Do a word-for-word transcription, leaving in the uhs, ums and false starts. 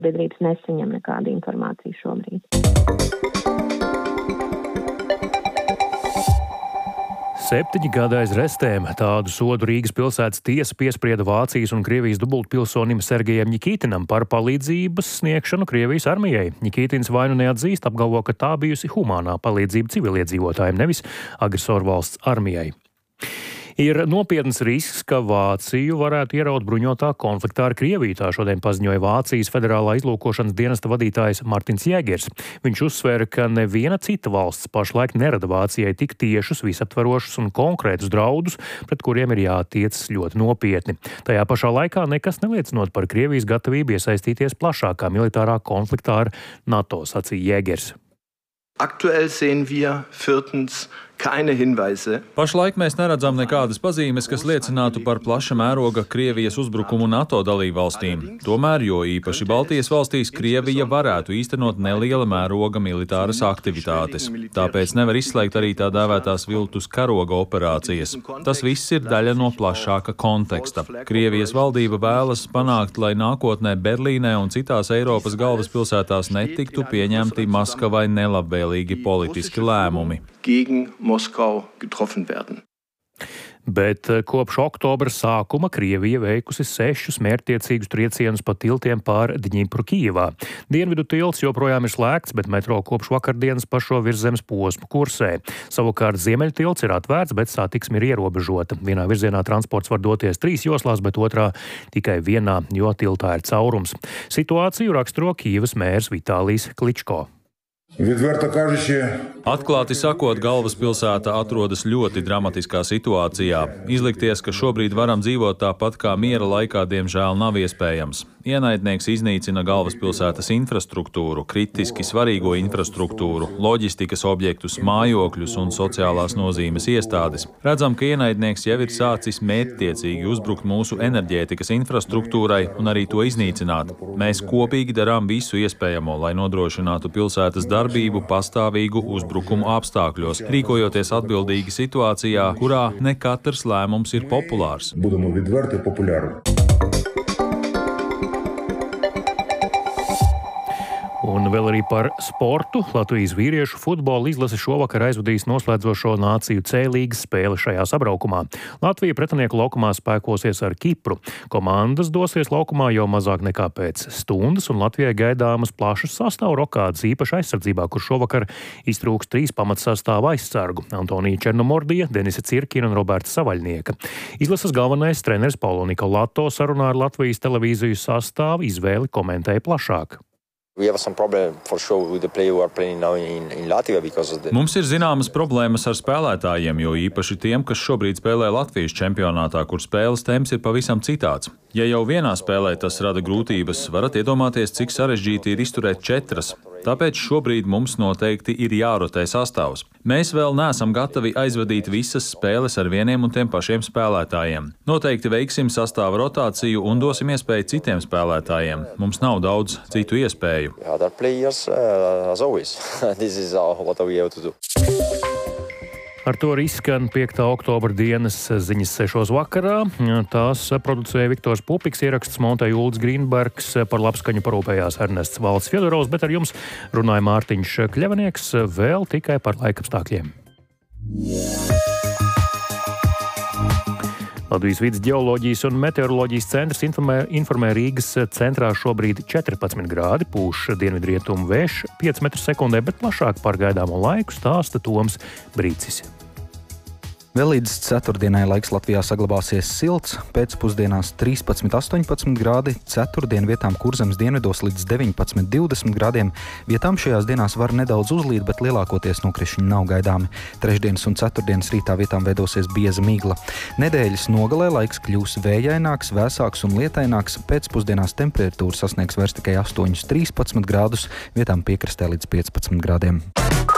Biedrības nesaņem nekādu informāciju šobrīd. Septiņi gadi aiz restēm. Tādu sodu Rīgas pilsētas tiesa piesprieda Vācijas un Krievijas dubultpilsonim Sergejam Ņikītinam par palīdzības sniegšanu Krievijas armijai. Ņikītins vainu neatzīst, apgalvo, ka tā bijusi humānā palīdzība civiliedzīvotājiem, nevis agresoru valsts armijai. Ir nopietns risks, ka Vāciju varētu ieraut bruņotā konfliktā ar Krieviju. Tā šodien paziņoja Vācijas federālā izlūkošanas dienesta vadītājs Martins Jēgers. Viņš uzsvēra, ka neviena cita valsts pašlaik nerada Vācijai tik tiešus, visaptverošus un konkrētus draudus, pret kuriem ir jātiecas ļoti nopietni. Tajā pašā laikā nekas neliecinot par Krievijas gatavību iesaistīties plašākā militārā konfliktā ar NATO, sacīja Jēgers. Aktuell sehen wir viertens keine Hinweise. Pašlaik mēs neredzam nekādas pazīmes, kas liecinātu par plaša mēroga Krievijas uzbrukumu NATO dalībvalstīm. Tomēr, jo īpaši Baltijas valstīs, Krievija varētu īstenot neliela mēroga militāras aktivitātes. Tāpēc nevar izslēgt arī tā dēvētās viltus karoga operācijas. Tas viss ir daļa no plašāka konteksta. Krievijas valdība vēlas panākt, lai nākotnē Berlīnē un citās Eiropas galvaspilsētās netiktu pieņemti Maskavai nelabvēlīgi politiski lēmumi. Gegen Moskau getroffen werden. Bet kopš oktobra sākuma Krievija veikusi sešus mērķtiecīgus triecienus pa tiltiem pār Dņipru Kijevā. Dienvidu tilts joprojām ir slēgts, bet metro kopš vakardienas pa šo virszemes posmu kursē. Savukārt ziemeļu tilts ir atvērts, bet satiksme ir ierobežota. Vienā virzienā transports var doties trīs joslās, bet otrā tikai vienā, jo tiltā ir caurums. Situāciju raksturo Kijevas mērs Vitālijs Kličko. Atklāti sakot, galvaspilsēta atrodas ļoti dramatiskā situācijā. Izlikties, ka šobrīd varam dzīvot tāpat kā miera laikā, diemžēl nav iespējams. Ienaidnieks iznīcina galvaspilsētas infrastruktūru, kritiski svarīgo infrastruktūru, loģistikas objektus, mājokļus un sociālās nozīmes iestādes. Redzam, ka ienaidnieks jau ir sācis mērķtiecīgi uzbrukt mūsu enerģētikas infrastruktūrai un arī to iznīcināt. Mēs kopīgi darām visu iespējamo, lai nodrošinātu pilsētas darbību pastāvīgu uzbrukumu apstākļos, rīkojoties atbildīgi situācijā, kurā ne katrs lēmums ir populārs. Un vēl arī par sportu. Latvijas vīriešu futbola izlase šovakar aizvadīs noslēdzošo Nāciju C līgas spēli šajā sabraukumā. Latvija pretinieku laukumā spēkosies ar Kipru. Komandas dosies laukumā jau mazāk nekā pēc stundas, un Latvijai gaidāmas plašas sastāvu rokādas īpaši aizsardzībā, kur šovakar iztrūks trīs pamatsastāva aizsargu - Antonija Černomordija, Denisa Cirkina un Roberta Savaļnieka. Izlases galvenais treneris Paulo Nikolato sarunā ar Latvijas televīziju sastāvu izvēli komentēja plašāk. Mums ir zināmas problēmas ar spēlētājiem, jo īpaši tiem, kas šobrīd spēlē Latvijas čempionātā, kur spēles temps ir pavisam citāds. Ja jau vienā spēlē tas rada grūtības, varat iedomāties, cik sarežģīti ir izturēt četras. Tāpēc šobrīd mums noteikti ir jārotē sastāvs. Mēs vēl neesam gatavi aizvadīt visas spēles ar vieniem un tiem pašiem spēlētājiem. Noteikti veiksim sastāva rotāciju un dosim iespēju citiem spēlētājiem. Mums nav daudz citu iespēju. Ar to arī izskan piektā oktobra dienas ziņas sešos vakarā. Tās producēja Viktors Pupiks, ieraksts montēja Ulds Grīnbergs, par labskaņu parūpējās Ernests Valds Fjodorovs, bet ar jums runāja Mārtiņš Kļavinieks vēl tikai par laikapstākļiem. Latvijas vides ģeoloģijas un meteoroloģijas centrs informē, informē Rīgas centrā šobrīd četrpadsmit grādi, pūš dienvidrietumu vējš pieci metri sekundē, bet plašāk par gaidāmo laiku stāsta Toms Brīcis. Vēl līdz ceturtdienai laiks Latvijā saglabāsies silts, pēcpusdienās trīspadsmit astoņpadsmit grādi, ceturtdien vietām Kurzemes dienvidos līdz deviņpadsmit divdesmit grādiem. Vietām šajās dienās var nedaudz uzlīt, bet lielākoties nokrišņi nav gaidāmi. Trešdienas un ceturtdienas rītā vietām veidosies bieza migla. Nedēļas nogalē laiks kļūs vējaināks, vēsāks un lietaināks, pēcpusdienās temperatūra sasniegs vairs tikai astoņus trīspadsmit grādus, vietām piekrastē līdz piecpadsmit grādiem.